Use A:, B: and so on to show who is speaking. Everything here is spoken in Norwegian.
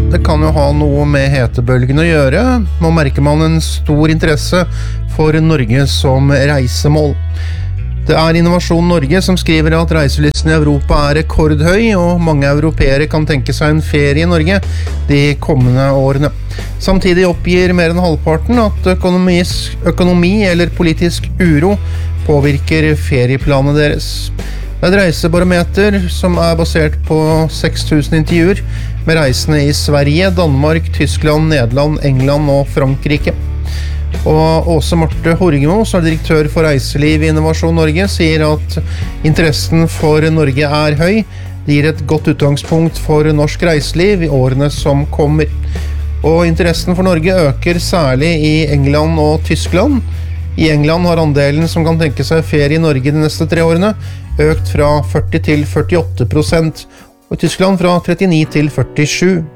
A: det kan jo ha noe med hetebølgen å gjøre. Nå merker man en stor interesse for Norge som reisemål. Det Innovasjon Norge som skriver at reiselysten i Europa rekordhøy, og mange europeere kan tenke seg en ferie i Norge de kommende årene. Samtidig oppgir mer enn halvparten at økonomi eller politisk uro påvirker ferieplanene deres. Det et reisebarometer som basert på 6000 intervjuer med reisende i Sverige, Danmark, Tyskland, Nederland, England og Frankrike. Og Åse Marte Horgemo, som direktør for reiseliv i Innovasjon Norge, sier at interessen for Norge høy. Det gir et godt utgangspunkt for norsk reiseliv i årene som kommer. Og interessen for Norge øker særlig i England og Tyskland. I England har andelen som kan tenke seg ferie i Norge de neste 3 årene økt fra 40 til 48%, og i Tyskland fra 39 til 47%.